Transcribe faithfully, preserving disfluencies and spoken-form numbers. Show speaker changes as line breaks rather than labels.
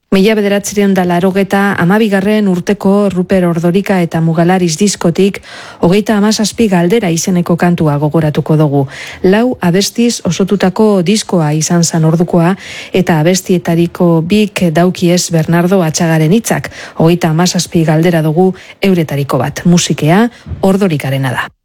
Mila bederatzireun da larogeta amabigarren urteko Ruper Ordorika eta Mugalariz diskotik hogeita hamazazpi galdera izeneko kantua gogoratuko dugu. Lau abestiz osotutako diskoa izan zan ordukoa eta abestietariko bik daukiez Bernardo Atxagaren hitzak. Hogeita hamazazpi galdera dugu euretariko bat. Musikea Ordorikarena da.